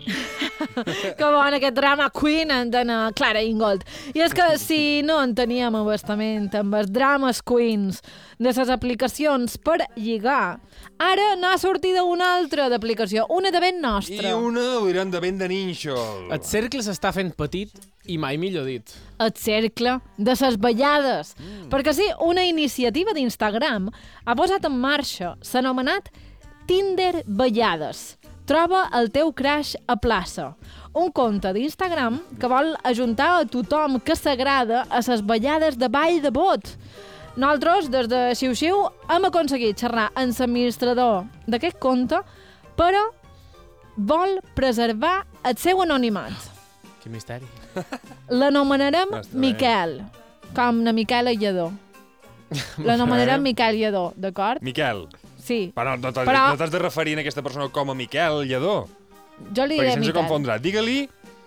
Que bon, aquest drama queen d'en Clara Ingold. I és que si no en teníem abastament amb els drames queens de les aplicacions per lligar, ara n'ha sortida una altra d'aplicació, una de ben nostra. I una, ho diran, de ben de nínxol. El cercle s'està fent petit i mai millor dit. El cercle de ses ballades. Perquè sí, una iniciativa d'Instagram ha posat en marxa l'anomenat Tinder Ballades. Troba el teu crush a plaça. Un compte d'Instagram que vol ajuntar a tothom que s'agrada a les ballades de ball de bot. Nosaltres, des de Xiu-Xiu, hem aconseguit xerrar amb l'administrador d'aquest compte, però vol preservar el seu anonimat. Quin misteri. L'anomenarem Està bé. Miquel, com na Miquela Lledó. L'anomenarem Miquel Lledó, d'acord? Miquel. Sí. Però no Però- t'has de referir a aquesta persona com a Miquel Lledó. Jo li Perquè diré sense Miquel. confondrà. Digue-li...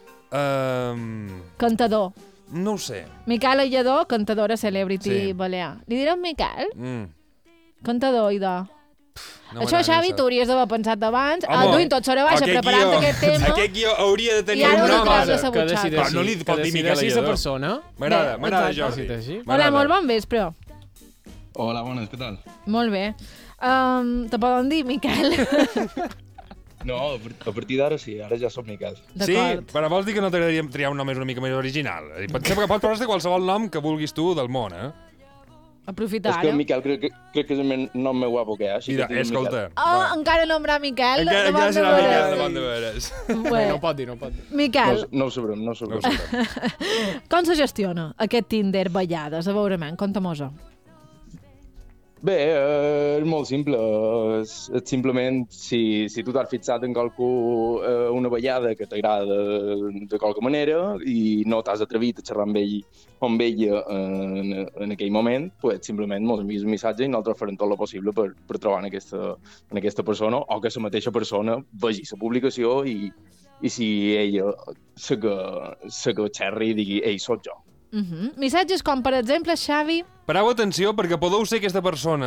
Cantador. No ho sé. Miquel Lledó, cantadora celebrity Sí. balear. Li direm Miquel? Cantador, idò. No Això, m'agrada Xavi, t'hauries d'haver pensat abans. Home, Duint tot sobre baixa, preparant aquest tema. Aquest guió hauria de tenir I ara un ho nom, trobes ara. a sa Que butxaca. Però no li pot dir Miquel decideixi la Lledó. persona. M'agrada, Bé, m'agrada, exacte. Jordi. Decideixi. Hola, M'agrada. molt bon vespre. Hola, bones, què tal? Molt bé. Te poden dir Miquel? No, a partir d'ara sí, ara ja som Miquel. Sí, D'acord. però vols dir que no t'agradaria triar un nom una mica més original? Pots posar qualsevol nom que vulguis tu del món, eh? Aprofitar, És que ara. Miquel crec que és el nom meu guapo que hi ha. Així Mira, que tinc escolta. Oh, encara nombrar Miquel. Encara davant de serà Miquel veres. davant de veres. Bé, No ho pot dir, no ho pot dir. Miquel, No ho sabrem, no ho sabrem. com se gestiona aquest Tinder ballades? A veure, man, conta-mos-ho. Bé, és molt simple. És simplement, si tu t'has fixat en qualcú una ballada que t'agrada de qualque manera i no t'has atrevit a xerrar amb ell o amb ella en aquell moment, pues, simplement mos envies un missatge i nosaltres farem tot el possible per trobar en aquesta persona o que la mateixa persona vegi la publicació i si ella se que xerri i digui «Ei, sóc jo». Missatges com, per exemple, Xavi... Pareu atenció perquè podeu ser aquesta persona